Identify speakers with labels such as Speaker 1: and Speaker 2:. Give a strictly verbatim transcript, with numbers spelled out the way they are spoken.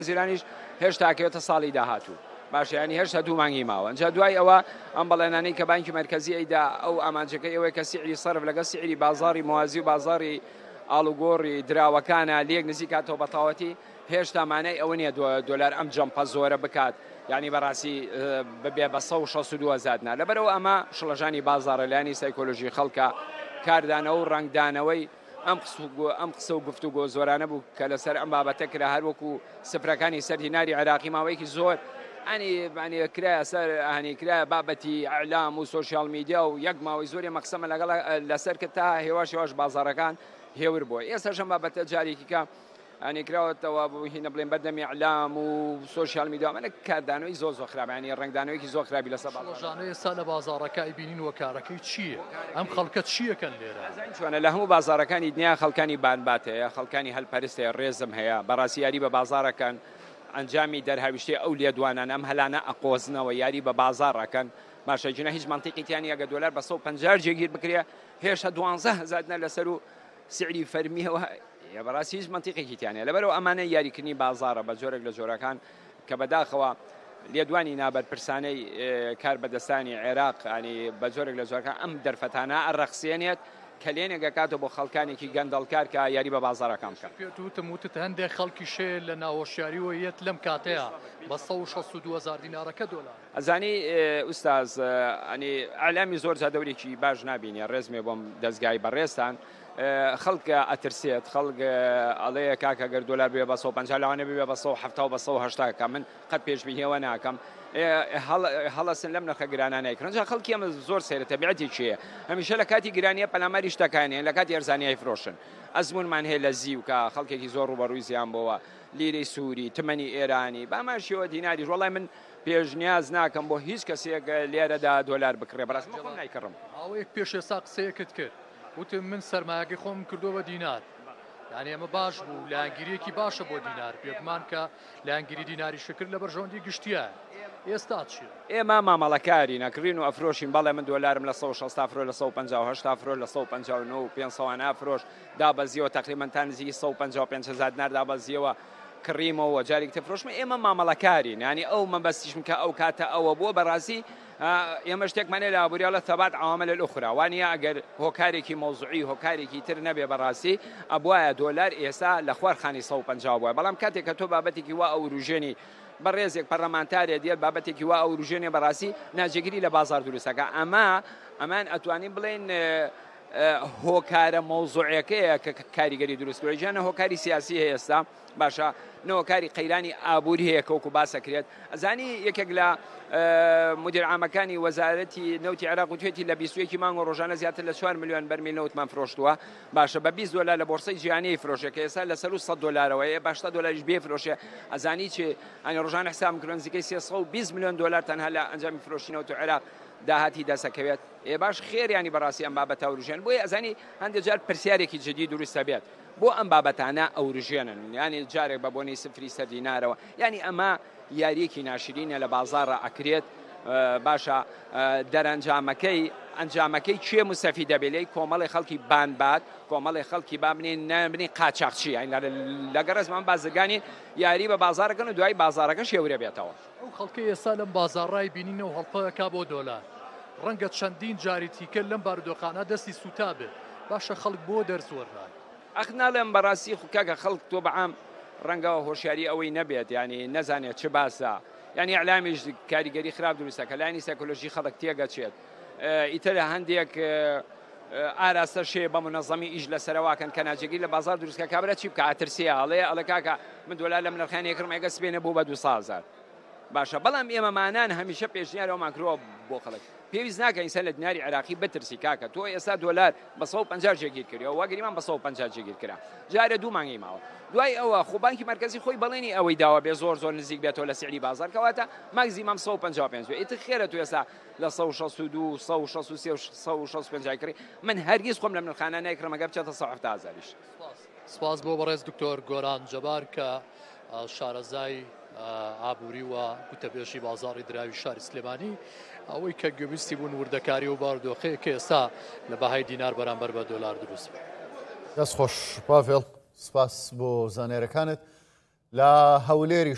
Speaker 1: زیرانیش هێشتا کەوێتە ساڵی داهاتوو باش ینی هێشتا دوو مانگی ماوە ئەنجا دوای ئەوە ئەم بەڵێنانەی کە بانکی مرکزی ئەیدا ئەو ئامانجەکەی ئەوەی کە سیعری سەرف لەگەڵ سیعری بازاری موازی و بازاری ئاڵوگۆڕی دراوەکانە لێک نزیک کاتەوە بەتاوەتی هێشتا مانای ئەوە نییە دۆلار ئەم جەمپە زۆرە بکات یعنی بەڕاستی ببێ بە سەد و شەست و دوو هەزارنا لەبەرەوە ئەمە شڵەژانی بازارە لایانی سایکۆلۆژی خەڵکە کاردانەوە و ڕنگدانەوەی ئەم ئەم قسە و گفتوگۆ زۆرانە بوو کە لەسەر ئەم بابەتە کرا هەروەکو سفرەکانی سەر دیناری عێراقی ماوەیەکی زۆر ئەنی کرایە سەر ئەهانی کرایە بابەتی ئەعلام و سۆشیال میدیا و یەک ماوەی زۆری مەقسەمە لەگەڵ لەسەر کە تا هێواش هێواش بازارەکان هێور بووە ئێستاش ئەم بابەتە جارێکی کە ئەنی کراوەتەوە بوو هینە بڵێن بەردەمی ئەعلام و سۆشیال میدیا ئەمە کاردانەوەی زۆر زۆر خراپە ڕنگدانەوەیکی زۆر خراپی لەسەر
Speaker 2: بازارەکان ئێستا لە بازارەکەی بینین وە کارەکەی چییە ئەم خەڵکە چیەکەن لێرە
Speaker 1: چۆنە لە هەموو بازارەکانی دنیا خەڵکانی بانبات هەیە خەڵکانی هەلپەرست هەیە ڕێزم هەیە بەڕاستی یاری بە بازارەکان ئەنجامی دەرهاویشتێ ئەو لێدوانان ئەم هەلانە ئەقۆزنەوە یاری بە بازارەکەن باشە جنە هیچ منتیقیتیان ئەگە دۆلار بە سەد و پەنجا جێگیر بکرێ هێشتا دوانزە هەزارە لەسەر و سعری فەرمیەوە بەڕاستی هیچ منتیقێکی تیانە لەبەرەوە ئەمانە یاریکردنی بازارە بە جۆرێک لە جۆرەکان کە بەداخەوە لێدوانی نابەرپرسانەی کار بەدەستانی عێراق ینی بە جۆرێک لە جۆرەکان ئەم دەرفەتانە ئەڕەخسێنێت کە لێنێک دەکاتەوە بۆ خەڵکانێکی گەندەڵکار کە یاری بە بازارەکان بکات
Speaker 2: پێتوتم وتت هەندێک خەڵکی شێ لە ناوەشیاریەوە یەت لەم کاتەیە بە سەد و شەست و دوو هەزار دینارەکە دۆلار
Speaker 1: ئەزانی ئوستاز ئەنی ئالامی زۆر جادەورێکی باش نبینی ڕێزمێ بۆم دەستگای بەڕێستان خەڵکە ئەترسێت خەڵک ئەڵەیە کاکە گەر دۆلار بێ بە سەد و پەنجا لەوانە بێ بە سەد و هەفتە و بە سەد و هەشتا من قەت پێشبینیەوە ناکەم هەڵەسن لەم نرخە گرانانەیە کڕەنجا خەڵکی ئەمە زۆر سەیرە تەبیعەتی چییە هەمیشە لە کاتی گرانیە پەلاماری شتەکانیان لە کاتی ئەرزانیای فرۆشن ئەزمونمان هەیە لە زیو کە خەڵکێکی زۆر ڕوبەڕووی زیان بۆەوە لیرەی سووری تمەنی ئێرانی باماشیەوە دیناری وەڵای من پێشنیاز ناکەم بۆ هیچ کەسێک لێرەدا دۆلار بکڕێ بەڕاست خۆم نایکڕم
Speaker 2: ئەوەیەک پێش ئێستا قسەیەکت کرد وتم من سەرمایەکەی خۆم کردو بە دینار یعنی ئەمە باش بوو لایەنگیریەکی باشە بۆ دینار پێگومان کە لایەنگیری دیناری شکر لە بەرژەوەندی گشتیە ئێستا چیە
Speaker 1: ئێمە مامەڵەکاری نەکڕین و ئەفرۆشین بەڵێ من دۆلارم لە سەد و شەست فرۆ لە سەد و پەنجا و هەشت فرۆ لە سەد و پەنجا و نۆ و پێنج سەوانە فرۆش دابەزیەوە تقریباً تا نزیکی سەد و پەنجا و پێنج هەزار دینار دابەزیەوە کڕیمەوە جارێک تفرۆشمە ئێمە مامەڵەکارین ینی ئەو مەبەستیشم کە ئەو کاتە ئەوە بووە بەڕاستی ئێمە شتێکمانێ لە ئابوووریاڵە ثەبات عوامل الأخرى وانە ئەگەر هۆکارێکی مۆزوعی هۆکارێکی تر نەبێ بەڕاستی ئەبوایە دۆلار ئێستا لە خوارخانی سەد و پەنجا بووە بەڵام کاتێک کە تۆ بابەتێکی وا ئەوروژێنی بەڕێزێک پەرلەمانتارێ دێت بابەتێکی وا ئەوروژێنێ بەڕاستی ناجێگیری لە بازار دروستەکە ئەمە ئەمان ئەتوانین بڵێن هۆکارە مۆزوعەکەیە کە کاریگەری دروستکردن جیانە هۆکاری سیاسی هەیە ئێستا باشە نەوەکاری قەیرانی ئابووری هەیە کەوکو باسەکرێت ئەزانی یەکێک لە مدیر عامەکانی وەزارەتی نەوتی عێراق وتوێتی لە بیست و یەکی مانگ و ڕۆژانە زیاتر لە چوار ملیۆن بەرمیل نەوتمان فرۆشتووە باشە بە بیست دۆلار لە بۆرسەی جیهانی فرۆشێکە ئێستا لەسەر و سەد دۆلارەوە هەیە بە هەشتا دۆلاریش بێفرۆشێ ئەزانی چێ ئەنی ڕۆژانە حساب کردن نزیکەی سێ سەد و بیست ملیۆن دۆلار تەنها لە ئەنجامی فرۆشی نەوت عێراق داهاتی دەسەکەوێت ئێ باش خێریانی بەڕاستی ئەم بابەتە ئەوروژێن بۆیە ئەزانی هەندێک جار پرسیارێکی جدی دروستە بێت بۆ ئەم بابەتانە ئەوروژێنن ینی جارێک بە بۆنەی سفری سەر دینارەوە ینی ئەمە یاریەکی ناشرینە لە بازاڕە ئەکرێت باشە دەرەنجامەکەی ئەنجامەکەی کوێ مستەفی دەبێت کۆمەڵی خەڵکی بانبات کۆمەڵی خەڵکی با بنێن نابنی قاچاقچی لەگەڕ ڕێزمان بازرگانی یاری بە بازارەکەن و دوای بازارەکەش هێورە بێتەوە
Speaker 2: ئەو خەڵکی ئێستا لەم بازاڕای بینینەوە هەڵپەیەکا بۆ دۆلار ڕەنگە چەندین جاری تیکە لەم بارودۆخانە دەستی سوتا بێت باشە خەڵک بۆ دەرزوەرنای
Speaker 1: ئەخناڵێم بەڕاستی خوکاکە خەڵک تۆ بەعام ڕەنگەوە هۆشیاری ئەوەی نەبێت ینی نەزانێت چ باسە ینی ئەعلامیش کاریگەری خراپ دروستەکە لایانی سایکۆلۆژی خەڵک تێگەچێت ئیتر لە هەندێک ئاراستە شێ بە منەظەمی ئیش لەسەرەواکەن کە ناجێگیر لە بازار دروستکە کابرا چی بکە ئاترسیە ئەڵێ ئەڵە کاکە من دۆلار لە منرخانی کڕم ئەگە سبێنە بوو بە دوو هەزار باشە بەڵام ئێمەمانان هەمیشە پێشنیارەوەمان کردووە بۆ خەڵک پێویست ناکە ئینسان لە دیناری عێراقی بترسی کاکە تۆ ئێستا دۆلار بە سەد و پەنجا جێگیر کردەوە واگەریمان بە سەد و پەنجا جێگیر کرا جارە دوو مانگی ماوە دوای ئەوە خۆ بانکی مرکزی خۆی بەڵێنی ئەوەی داوە بێ زۆر زۆر نزیک بێتەوە لە سعری بازار کەواتە ماکزیمەم سەد و پەنجا و پێنج ئیتر خێرە تو ئێستا لە سەد و شەست و دوو سەد و شەست و سێ و سەد و شەست و پەنجا کڕی من هەرگیز خۆم لە منرخانە نایکڕم ئەگەر بچێتە سەد و هەفتە هەزاریش
Speaker 2: سپاس بۆ بەڕێز دکتۆر گۆران جەبار کە شارەزای ئابووری و وتەبێژی بازاڕی دراوی شاری سلێمانی ئەوەی کە گوێبیستی بوون وردەکاری و باردۆخەیە کە ئێستا لە بەهای دینار بەرامبەر بە دۆلار دروست بێت.
Speaker 3: دەست خۆش پاڤێڵ سپاس بۆ زانێرەکانت لە هەولێری